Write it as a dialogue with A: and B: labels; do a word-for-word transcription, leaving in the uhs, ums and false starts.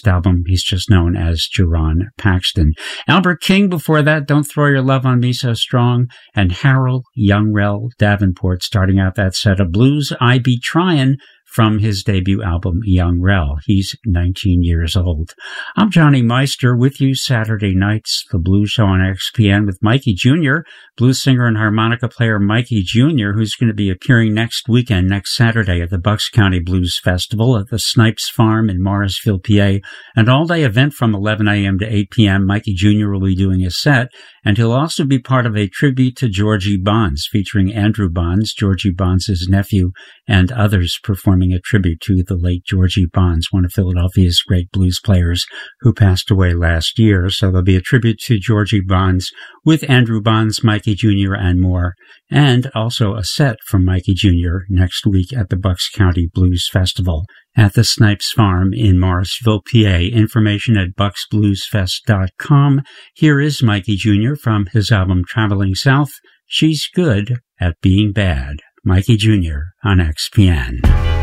A: first album. He's just known as Jerron Paxton. Albert King before that, Don't Throw Your Love on Me So Strong, and Harold Youngrell Davenport starting out that set of blues, I Be Tryin', from his debut album, Youngrell. He's nineteen years old. I'm Johnny Meister with you Saturday nights, the Blues Show on X P N with Mikey Junior, blues singer and harmonica player Mikey Junior, who's going to be appearing next weekend, next Saturday at the Bucks County Blues Festival at the Snipes Farm in Morrisville, P A. An all-day event from eleven a.m. to eight p.m. Mikey Junior will be doing a set, and he'll also be part of a tribute to Georgie Bonds, featuring Andrew Bonds, Georgie Bonds' nephew, and others performing a tribute to the late Georgie Bonds, one of Philadelphia's great blues players who passed away last year. So there'll be a tribute to Georgie Bonds with Andrew Bonds, Mikey Junior, and more, and also a set from Mikey Junior next week at the Bucks County Blues Festival at the Snipes Farm in Morrisville, P A. Information at bucks blues fest dot com. Here is Mikey Junior from his album Traveling South, She's Good at Being Bad. Mikey Junior on X P N.